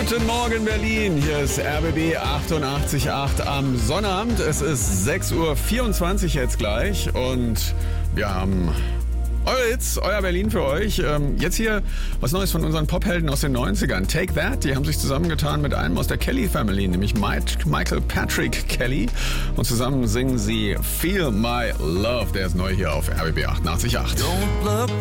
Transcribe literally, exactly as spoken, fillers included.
Guten Morgen Berlin, hier ist R B B achtundachtzig Komma acht am Sonnabend. Es ist sechs Uhr vierundzwanzig jetzt gleich und wir haben eure Hits, euer Berlin für euch. Ähm, jetzt hier was Neues von unseren Pophelden aus den neunzigern. Take That, die haben sich zusammengetan mit einem aus der Kelly Family, nämlich Mike, Michael Patrick Kelly. Und zusammen singen sie Feel My Love. Der ist neu hier auf R B B achtundachtzig Komma acht.